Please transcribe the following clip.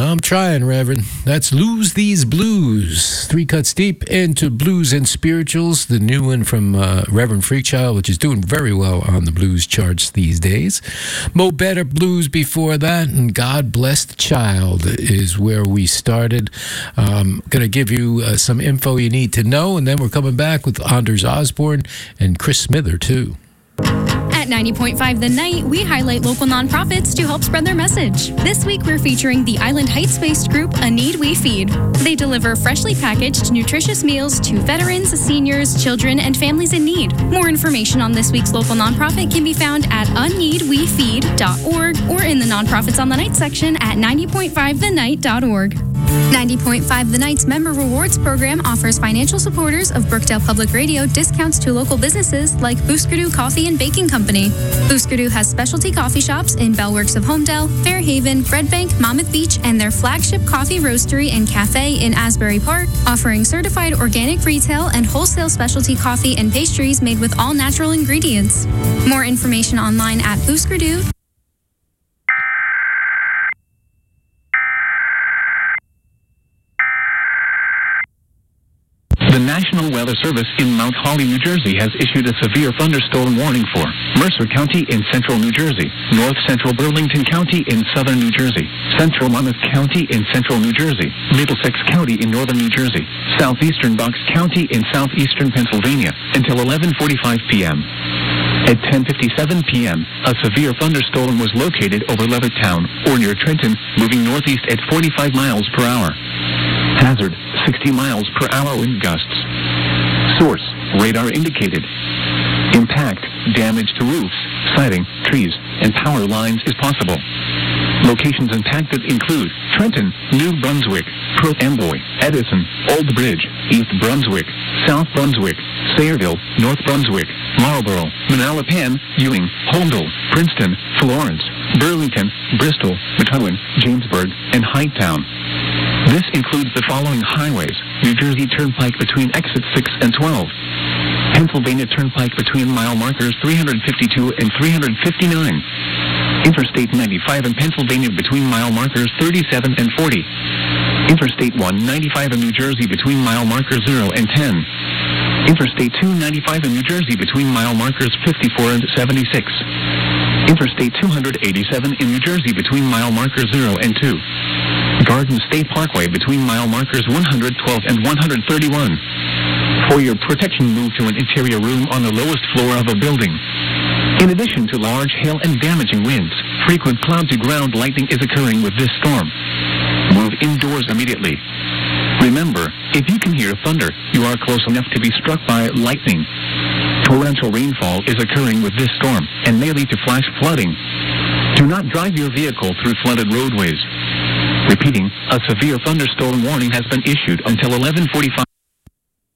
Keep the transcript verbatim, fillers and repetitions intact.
I'm trying, Reverend. That's Lose These Blues. Three cuts deep into blues and spirituals. The new one from uh, Reverend Freakchild, which is doing very well on the blues charts these days. Mo Better Blues before that, and God Bless the Child is where we started. Um, going to give you uh, some info you need to know, and then we're coming back with Anders Osborne and Chris Smither, too. At ninety point five The Night, we highlight local nonprofits to help spread their message. This week, we're featuring the Island Heights-based group A Need We Feed. They deliver freshly packaged, nutritious meals to veterans, seniors, children, and families in need. More information on this week's local nonprofit can be found at a need we feed dot org or in the Nonprofits on the Night section at ninety point five the night dot org. ninety point five The Night's Member Rewards program offers financial supporters of Brookdale Public Radio discounts to local businesses like Booskerdoo Coffee and Baking Company. Booskerdoo has specialty coffee shops in Bellworks of Homedale, Fairhaven, Red Bank, Monmouth Beach, and their flagship coffee roastery and cafe in Asbury Park, offering certified organic retail and wholesale specialty coffee and pastries made with all natural ingredients. More information online at Booskerdoo. The National Weather Service in Mount Holly, New Jersey has issued a severe thunderstorm warning for Mercer County in central New Jersey, north central Burlington County in southern New Jersey, central Monmouth County in central New Jersey, Middlesex County in northern New Jersey, southeastern Bucks County in southeastern Pennsylvania until eleven forty-five p.m. At ten fifty-seven p.m., a severe thunderstorm was located over Levittown or near Trenton, moving northeast at forty-five miles per hour. Hazard, sixty miles per hour wind gusts. Source, radar indicated. Impact, damage to roofs, siding, trees, and power lines is possible. Locations impacted include Trenton, New Brunswick, Perth Amboy, Edison, Old Bridge, East Brunswick, South Brunswick, Sayreville, North Brunswick, Marlborough, Manalapan, Ewing, Holmdel, Princeton, Florence, Burlington, Bristol, Methuen, Jamesburg, and Highttown. This includes the following highways: New Jersey Turnpike between exits six and twelve, Pennsylvania Turnpike between mile markers three fifty-two and three fifty-nine, Interstate ninety-five in Pennsylvania between mile markers thirty-seven and forty, Interstate one ninety-five in New Jersey between mile markers zero and ten, Interstate two ninety-five in New Jersey between mile markers fifty-four and seventy-six, Interstate two eighty-seven in New Jersey between mile markers zero and two, Garden State Parkway between mile markers one twelve and one thirty-one. For your protection, move to an interior room on the lowest floor of a building. In addition to large hail and damaging winds, frequent cloud-to-ground lightning is occurring with this storm. Move indoors immediately. Remember, if you can hear thunder, you are close enough to be struck by lightning. Torrential rainfall is occurring with this storm and may lead to flash flooding. Do not drive your vehicle through flooded roadways. Repeating, a severe thunderstorm warning has been issued until eleven forty-five.